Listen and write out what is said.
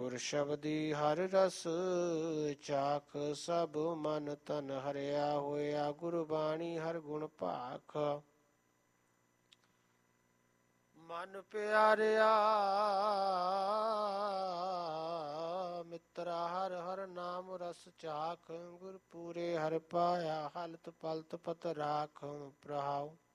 ਗੁਰ ਸ਼ਬਦੀ ਹਰ ਰਸ ਚਾਖ, ਸਭ ਮਨ ਤਨ ਹਰਿਆ ਹੋਇਆ, ਗੁਰਬਾਣੀ ਹਰ ਗੁਣ ਭਾਖ। ਮਨ ਪਿਆਰਿਆ ਮਿੱਤਰਾ ਹਰ ਹਰ ਨਾਮ ਰਸ ਚਾਖ, ਗੁਰ ਪੂਰੇ ਹਰ ਪਾਇਆ ਹਲਤ ਪਲਤ ਪਤ ਰਾਖ। ਪ੍ਰਹਾਉ